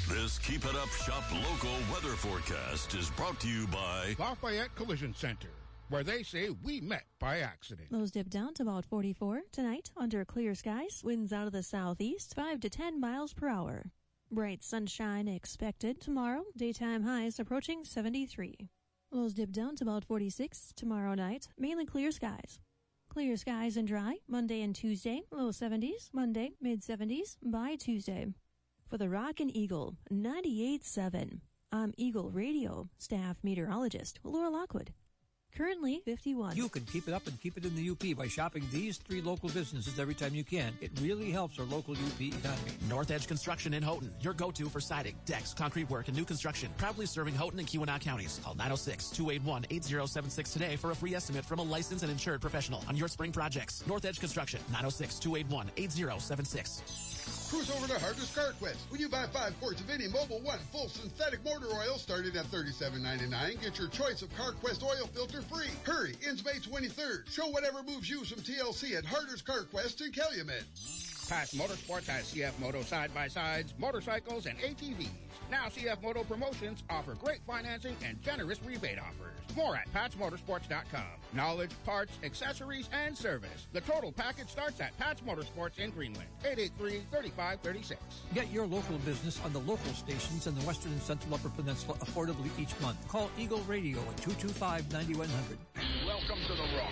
This Keep It Up Shop local weather forecast is brought to you by Lafayette Collision Center, where they say we met by accident. Lows dip down to about 44 tonight under clear skies. Winds out of the southeast, 5 to 10 miles per hour. Bright sunshine expected tomorrow. Daytime highs approaching 73. Lows dip down to about 46 tomorrow night. Mainly clear skies. Clear skies and dry Monday and Tuesday. Low 70s. Monday, mid 70s by Tuesday. For the Rockin' Eagle 98.7, I'm Eagle Radio staff meteorologist Laura Lockwood. Currently 51. You can keep it up and keep it in the UP by shopping these 3 local businesses every time you can. It really helps our local UP economy. North Edge Construction in Houghton, your go-to for siding, decks, concrete work, and new construction. Proudly serving Houghton and Keweenaw counties. Call 906-281-8076 today for a free estimate from a licensed and insured professional on your spring projects. North Edge Construction, 906-281-8076. Cruise over to Harder's Car Quest. When you buy 5 quarts of any Mobil 1 full synthetic motor oil starting at $37.99, get your choice of Car Quest oil filter free. Hurry, ends May 23rd. Show whatever moves you some TLC at Harder's Car Quest in Calumet. Pat's Motorsports has CF Moto side-by-sides, motorcycles, and ATVs. Now CF Moto Promotions offer great financing and generous rebate offers. More at PatsMotorsports.com. Knowledge, parts, accessories, and service. The total package starts at Pat's Motorsports in Greenland. 883-3536. Get your local business on the local stations in the Western and Central Upper Peninsula affordably each month. Call Eagle Radio at 225-9100. Welcome to the Rock.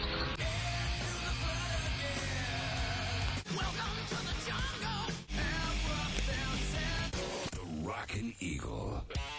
Welcome to the jungle. the Rockin' Eagle.